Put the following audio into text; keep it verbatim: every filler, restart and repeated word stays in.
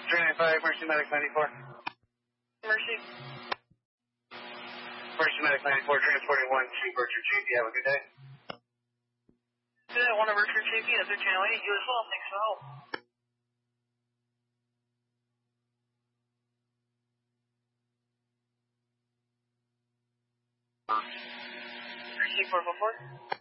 three nine five, Mercy Medic ninety-four. Mercy. Mercy Medic ninety-four, transporting one to Berkshire Chief. You have a good day. Good, I want to Berkshire Chief. That's a channel eight. You as well. Thanks for the help. Mercy four four four.